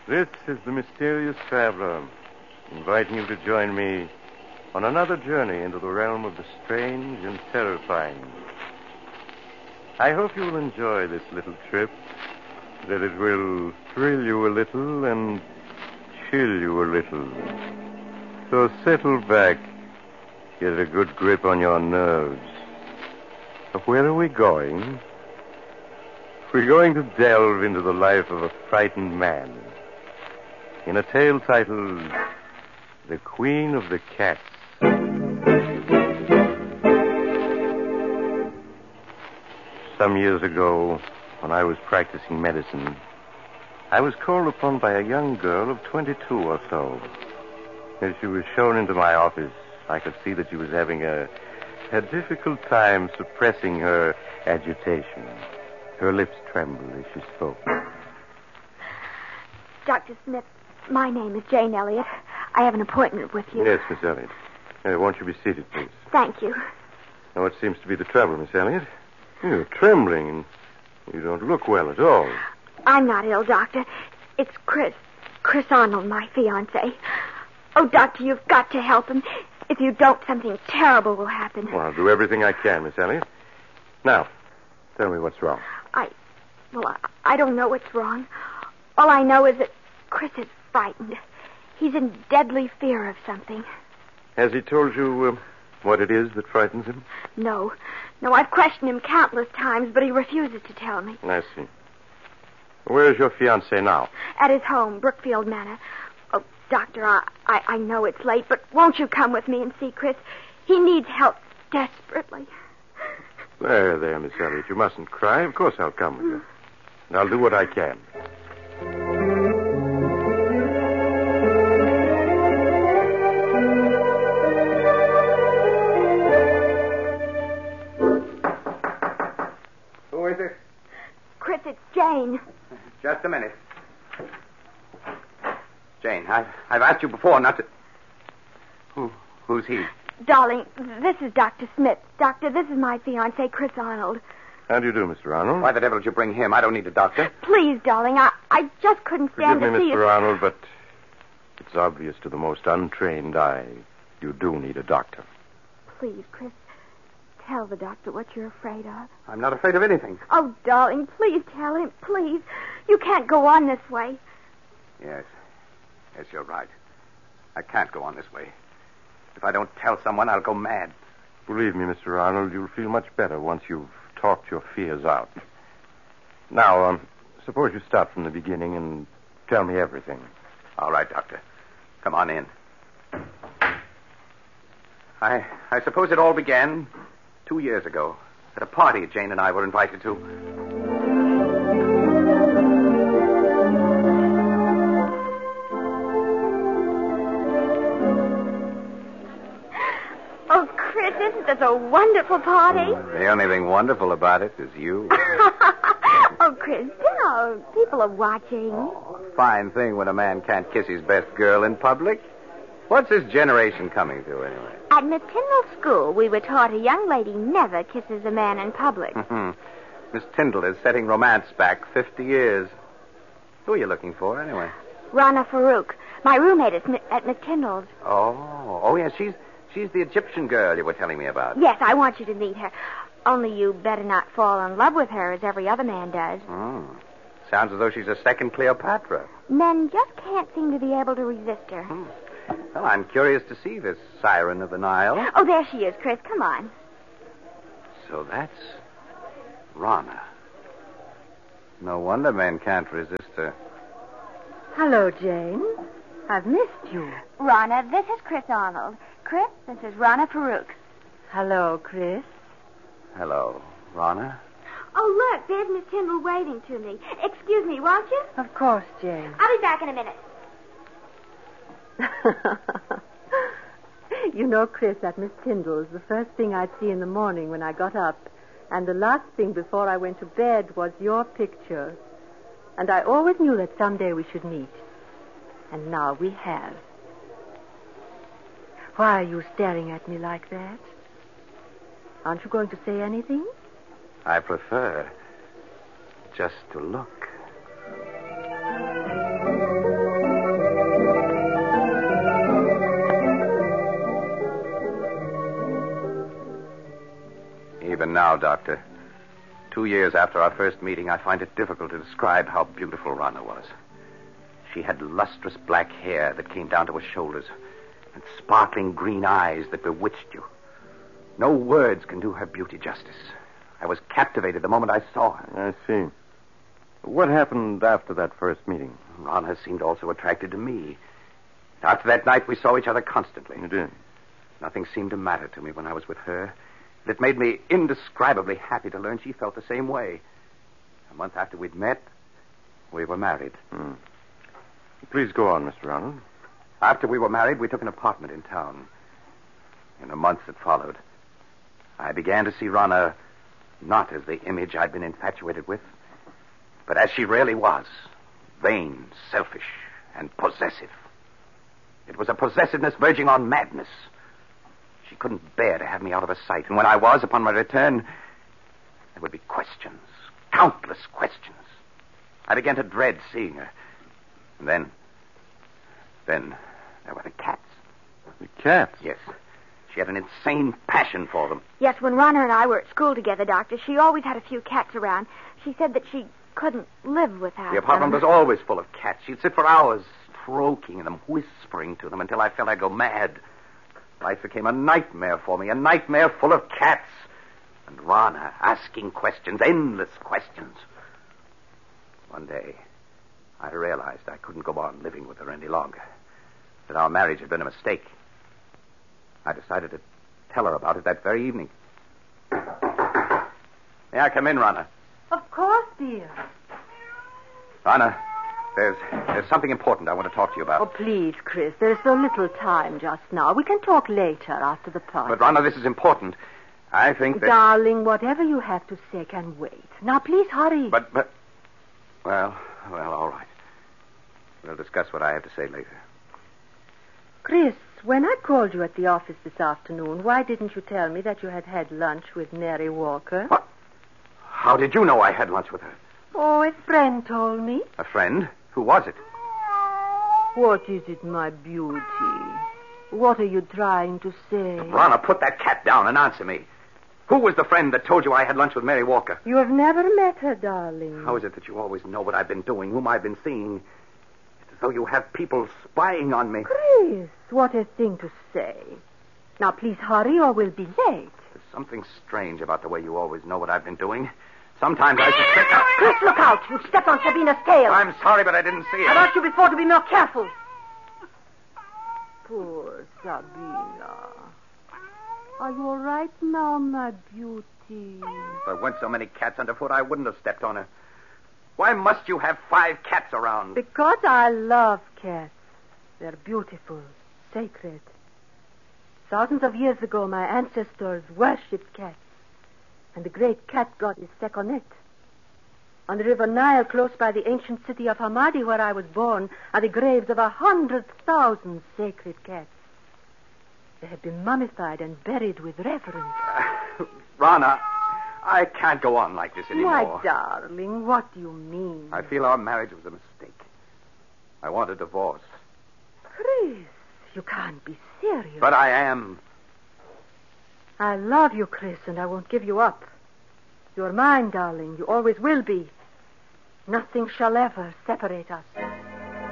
This is the Mysterious Traveler, inviting you to join me on another journey into the realm of the strange and terrifying. I hope you will enjoy this little trip, that it will thrill you a little and chill you a little. So settle back, get a good grip on your nerves. Where are we going? We're going to delve into the life of a frightened man in a tale titled The Queen of the Cats. Some years ago, when I was practicing medicine, I was called upon by a young girl of 22 or so. As she was shown into my office, I could see that she was having a difficult time suppressing her agitation. Her lips trembled as she spoke. Dr. Smith, my name is Jane Elliott. I have an appointment with you. Yes, Miss Elliott. Won't you be seated, please? Thank you. Now, what seems to be the trouble, Miss Elliott? You're trembling, and you don't look well at all. I'm not ill, Doctor. It's Chris. Chris Arnold, my fiancé. Oh, Doctor, you've got to help him. If you don't, something terrible will happen. Well, I'll do everything I can, Miss Elliott. Now, tell me what's wrong. I don't know what's wrong. All I know is that Chris is frightened. He's in deadly fear of something. Has he told you what it is that frightens him? No, I've questioned him countless times, but he refuses to tell me. I see. Where is your fiancé now? At his home, Brookfield Manor. Oh, Doctor, I know it's late, but won't you come with me and see Chris? He needs help desperately. There, Miss Elliott. You mustn't cry. Of course I'll come with you. And I'll do what I can. Who is it? Chris, it's Jane. Just a minute. Jane, I've asked you before not to... Who's he? Darling, this is Dr. Smith. Doctor, this is my fiancé, Chris Arnold. How do you do, Mr. Arnold? Why the devil did you bring him? I don't need a doctor. Please, darling, I just couldn't stand Forgive to me, see you. Mr. Arnold, but it's obvious to the most untrained eye you do need a doctor. Please, Chris, tell the doctor what you're afraid of. I'm not afraid of anything. Oh, darling, please tell him, please. You can't go on this way. Yes, you're right. I can't go on this way. If I don't tell someone, I'll go mad. Believe me, Mr. Arnold, you'll feel much better once you've talked your fears out. Now, suppose you start from the beginning and tell me everything. All right, Doctor. Come on in. I suppose it all began 2 years ago at a party Jane and I were invited to. Oh, Chris, isn't this a wonderful party? The only thing wonderful about it is you. Oh, Chris, people are watching. Fine thing when a man can't kiss his best girl in public. What's this generation coming to, anyway? At Miss Tyndall's school, we were taught a young lady never kisses a man in public. Miss Tyndall is setting romance back 50 years. Who are you looking for, anyway? Rana Farouk, my roommate at Miss Tyndall's. Oh, yes, she's the Egyptian girl you were telling me about. Yes, I want you to meet her. Only you better not fall in love with her as every other man does. Sounds as though she's a second Cleopatra. Men just can't seem to be able to resist her. Well, I'm curious to see this siren of the Nile. Oh, there she is, Chris. Come on. So that's Rana. No wonder men can't resist her. Hello, Jane. I've missed you. Rana, this is Chris Arnold. Chris, this is Rana Farouk. Hello, Chris. Hello, Rana. Oh, look, there's Miss Tyndall waving to me. Excuse me, won't you? Of course, Jane. I'll be back in a minute. You know, Chris, at Miss Tyndall's, the first thing I'd see in the morning when I got up, and the last thing before I went to bed, was your picture. And I always knew that someday we should meet. And now we have. Why are you staring at me like that? Aren't you going to say anything? I prefer just to look. Now, Doctor, 2 years after our first meeting, I find it difficult to describe how beautiful Rana was. She had lustrous black hair that came down to her shoulders and sparkling green eyes that bewitched you. No words can do her beauty justice. I was captivated the moment I saw her. I see. What happened after that first meeting? Rana seemed also attracted to me. After that night, we saw each other constantly. You did? Nothing seemed to matter to me when I was with her. It made me indescribably happy to learn she felt the same way. A month after we'd met, we were married. Please go on, Mr. Ronald. After we were married, we took an apartment in town. In the months that followed, I began to see Rana not as the image I'd been infatuated with, but as she really was, vain, selfish, and possessive. It was a possessiveness verging on madness. She couldn't bear to have me out of her sight, and when I was, upon my return, there would be questions, countless questions. I began to dread seeing her. And then there were the cats. The cats? Yes. She had an insane passion for them. Yes, when Rana and I were at school together, Doctor, she always had a few cats around. She said that she couldn't live without The apartment them. was always full of cats. She'd sit for hours stroking them, whispering to them until I felt I'd go mad. Life became a nightmare for me, a nightmare full of cats. And Rana asking questions, endless questions. One day, I realized I couldn't go on living with her any longer, that our marriage had been a mistake. I decided to tell her about it that very evening. May I come in, Rana? Of course, dear. Rana, there's something important I want to talk to you about. Oh, please, Chris, there's so little time just now. We can talk later after the party. But, Rana, this is important. I think that... Darling, whatever you have to say can wait. Now, please hurry. But... Well, all right. We'll discuss what I have to say later. Chris, when I called you at the office this afternoon, why didn't you tell me that you had had lunch with Mary Walker? What? How did you know I had lunch with her? Oh, a friend told me. A friend? Who was it? What is it, my beauty? What are you trying to say? Rana, put that cat down and answer me. Who was the friend that told you I had lunch with Mary Walker? You have never met her, darling. How is it that you always know what I've been doing, whom I've been seeing? It's as though you have people spying on me. Chris, what a thing to say. Now, please hurry or we'll be late. There's something strange about the way you always know what I've been doing. Sometimes I suspect... Chris, look out. You've stepped on Sabina's tail. I'm sorry, but I didn't see it. I asked you before to be more careful. Poor Sabina. Are you all right now, my beauty? If there weren't so many cats underfoot, I wouldn't have stepped on her. Why must you have 5 cats around? Because I love cats. They're beautiful, sacred. Thousands of years ago, my ancestors worshipped cats. And the great cat goddess Sekhmet. On the river Nile, close by the ancient city of Hamadi, where I was born, are the graves of 100,000 sacred cats. They have been mummified and buried with reverence. Rana, I can't go on like this anymore. My darling, what do you mean? I feel our marriage was a mistake. I want a divorce. Chris, you can't be serious. But I am. I love you, Chris, and I won't give you up. You're mine, darling. You always will be. Nothing shall ever separate us.